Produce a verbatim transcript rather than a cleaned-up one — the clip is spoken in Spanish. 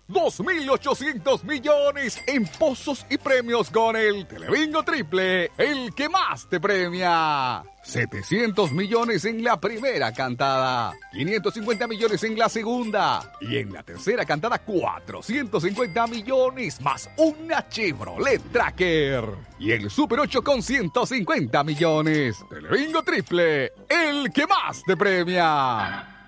dos mil ochocientos millones en pozos y premios con el Telebingo Triple, el que más te premia. setecientos millones en la primera cantada, quinientos cincuenta millones en la segunda y en la tercera cantada cuatrocientos cincuenta millones más una Chevrolet Tracker. Y el Super ocho con ciento cincuenta millones. Telebingo Triple, el que más te premia.